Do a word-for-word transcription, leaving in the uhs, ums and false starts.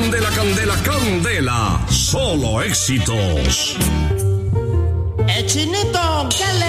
Candela, candela, candela. Solo éxitos. ¡Eh, Chinito! ¿Qué